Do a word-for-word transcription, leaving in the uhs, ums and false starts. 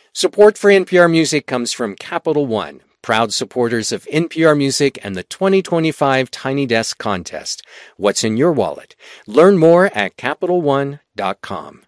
Support for N P R Music comes from Capital One, proud supporters of N P R Music and the twenty twenty-five Tiny Desk Contest. What's in your wallet? Learn more at Capital One dot com.